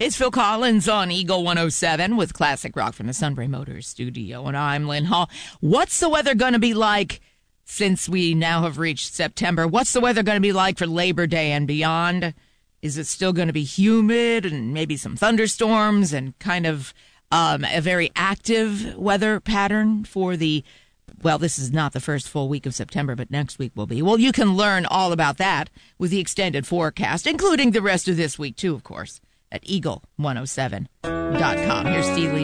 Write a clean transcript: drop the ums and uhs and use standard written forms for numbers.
It's Phil Collins on Eagle 107 with classic rock from the Sunbury Motors studio, and I'm Lynn Hall. What's the weather going to be like since we now have reached September? What's the weather going to be like for Labor Day and beyond? Is it still going to be humid and maybe some thunderstorms and kind of a very active weather pattern for this is not the first full week of September, but next week will be. Well, you can learn all about that with the extended forecast, including the rest of this week, too, of course, at eagle107.com. Here's Steve Lee.